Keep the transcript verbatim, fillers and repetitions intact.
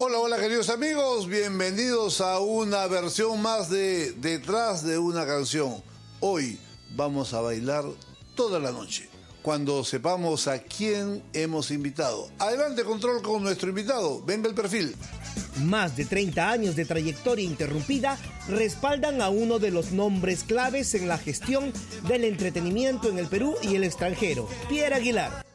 Hola, hola queridos amigos, bienvenidos a una versión más de Detrás de una canción. Hoy vamos a bailar toda la noche, cuando sepamos a quién hemos invitado. Adelante, control, con nuestro invitado. Venga el perfil. Más de treinta años de trayectoria interrumpida respaldan a uno de los nombres claves en la gestión del entretenimiento en el Perú y el extranjero, Pierre Aguilar.